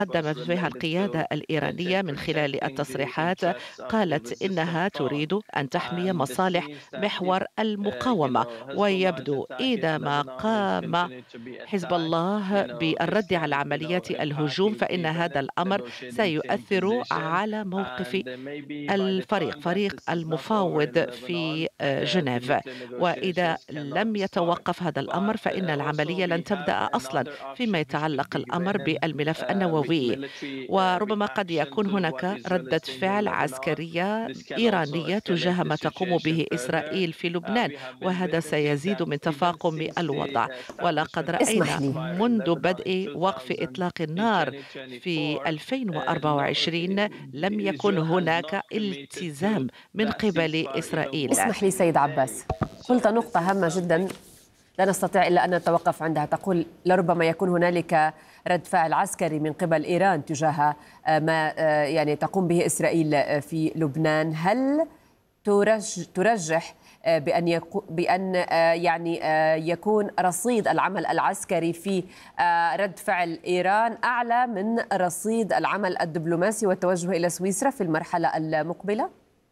قدم فيها القيادة الإيرانية من خلال التصريحات قالت إنها تريد أن تحمي مصالح محور المقاومة، ويبدو إذا ما قام حزب الله بالرد على عمليات الهجوم فإن هذا الأمر سيؤثر على موقف فريق المفاوض في جنيف، وإذا لم يتوقف هذا الأمر فإن العملية لن تبدأ أصلا فيما يتعلق الأمر بالملف النووي، وربما قد يكون هناك ردة فعل عسكرية إيرانية تجاه ما تقوم به إسرائيل في لبنان، وهذا سيزيد من تفاقم الوضع. ولقد اسمح رأينا لي. منذ بدء وقف إطلاق النار في 2024 لم يكن هناك التزام من قبل إسرائيل. اسمح لي سيد عباس، قلت نقطة هامة جدا لا نستطيع إلا أن نتوقف عندها. تقول لربما يكون هنالك رد فعل عسكري من قبل إيران تجاه ما يعني تقوم به إسرائيل في لبنان. هل ترجح بأن يعني يكون رصيد العمل العسكري في رد فعل إيران أعلى من رصيد العمل الدبلوماسي والتوجه إلى سويسرا في المرحلة المقبلة؟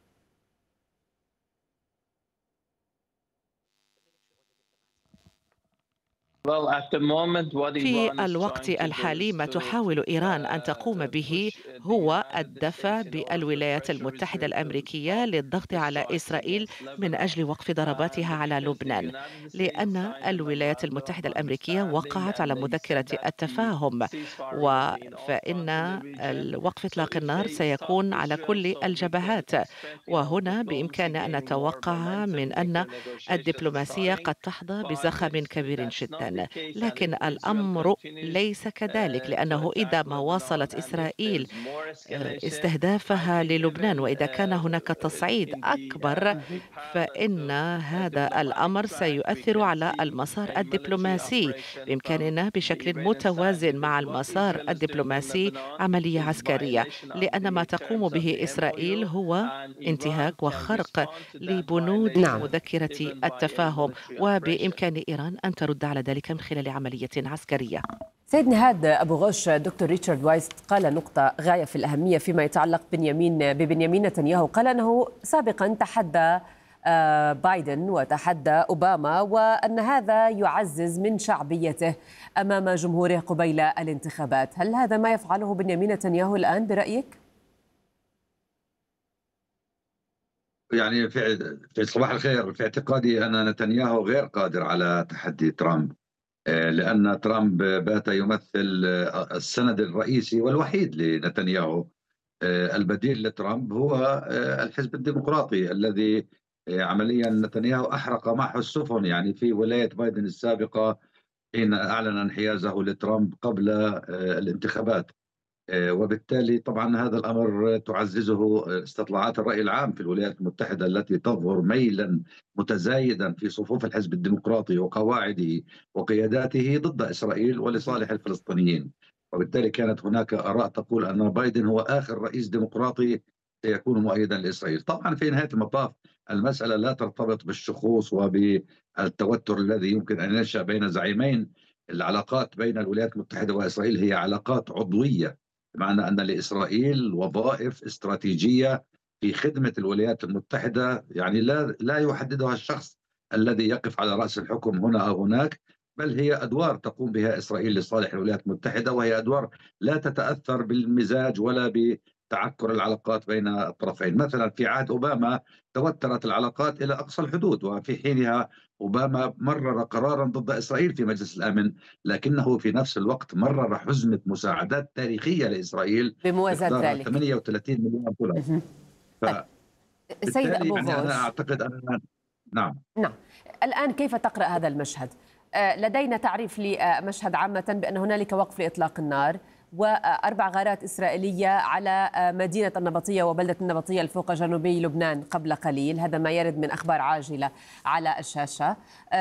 في الوقت الحالي ما تحاول إيران أن تقوم به هو الدفع بالولايات المتحدة الأمريكية للضغط على إسرائيل من أجل وقف ضرباتها على لبنان، لأن الولايات المتحدة الأمريكية وقعت على مذكرة التفاهم، فإن وقف إطلاق النار سيكون على كل الجبهات. وهنا بإمكاننا أن نتوقع من أن الدبلوماسية قد تحظى بزخم كبير جدا، لكن الأمر ليس كذلك، لأنه إذا ما واصلت إسرائيل استهدافها للبنان وإذا كان هناك تصعيد أكبر فإن هذا الأمر سيؤثر على المسار الدبلوماسي. بإمكاننا بشكل متوازن مع المسار الدبلوماسي عملية عسكرية، لأن ما تقوم به إسرائيل هو انتهاك وخرق لبنود نعم. مذكرة التفاهم، وبإمكان إيران أن ترد على ذلك من خلال عملية عسكرية. سيد نهاد أبو غوش، دكتور ريتشارد وايس قال نقطة غاية في الأهمية فيما يتعلق ببنيامين نتنياهو. قال أنه سابقا تحدى بايدن وتحدى أوباما، وأن هذا يعزز من شعبيته أمام جمهوره قبيل الانتخابات. هل هذا ما يفعله بنيامين نتنياهو الآن برأيك؟ يعني في صباح الخير، في اعتقادي أن نتنياهو غير قادر على تحدي ترامب، لأن ترامب بات يمثل السند الرئيسي والوحيد لنتنياهو. البديل لترامب هو الحزب الديمقراطي الذي عمليا نتنياهو أحرق معه السفن، يعني في ولاية بايدن السابقة حين أعلن انحيازه لترامب قبل الانتخابات. وبالتالي طبعا هذا الأمر تعززه استطلاعات الرأي العام في الولايات المتحدة التي تظهر ميلا متزايدا في صفوف الحزب الديمقراطي وقواعده وقياداته ضد إسرائيل ولصالح الفلسطينيين. وبالتالي كانت هناك آراء تقول أن بايدن هو آخر رئيس ديمقراطي سيكون مؤيدا لإسرائيل. طبعا في نهاية المطاف المسألة لا ترتبط بالشخوص وبالتوتر الذي يمكن أن ينشأ بين زعيمين. العلاقات بين الولايات المتحدة وإسرائيل هي علاقات عضوية، بمعنى أن لإسرائيل وظائف استراتيجية في خدمة الولايات المتحدة، يعني لا يحددها الشخص الذي يقف على رأس الحكم هنا أو هناك، بل هي أدوار تقوم بها إسرائيل لصالح الولايات المتحدة، وهي أدوار لا تتأثر بالمزاج ولا بتعكر العلاقات بين الطرفين. مثلا في عهد أوباما توترت العلاقات إلى أقصى الحدود، وفي حينها أوباما مرر قرارا ضد إسرائيل في مجلس الأمن، لكنه في نفس الوقت مرر حزمة مساعدات تاريخية لإسرائيل بموازاة مقدارها ذلك. 38 مليار دولار. طيب سيد فبالتالي أبو يعني أنا غوش. أعتقد أن نعم. نعم. الآن كيف تقرأ هذا المشهد؟ لدينا تعريف لمشهد عامة بأن هنالك وقف لإطلاق النار، وأربع غارات إسرائيلية على مدينة النبطية وبلدة النبطية الفوق جنوبي لبنان قبل قليل. هذا ما يرد من أخبار عاجلة على الشاشة.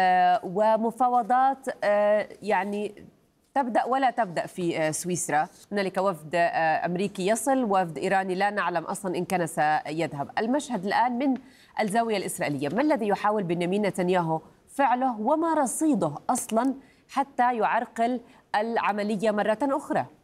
ومفاوضات يعني تبدأ ولا تبدأ في سويسرا. هنالك وفد أمريكي يصل، وفد إيراني لا نعلم أصلا إن كان سيذهب. المشهد الآن من الزاوية الإسرائيلية، ما الذي يحاول بنيامين نتنياهو فعله وما رصيده أصلا حتى يعرقل العملية مرة أخرى؟